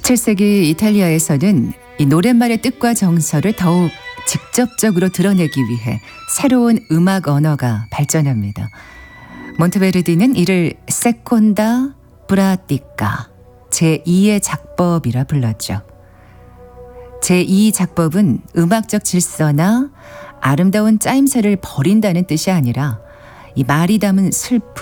17세기 이탈리아에서는 이 노랫말의 뜻과 정서를 더욱 직접적으로 드러내기 위해 새로운 음악 언어가 발전합니다. 몬테베르디는 이를 세콘다 브라티카 제2의 작법이라 불렀죠. 제2 작법은 음악적 질서나 아름다운 짜임새를 버린다는 뜻이 아니라 이 말이 담은 슬픔,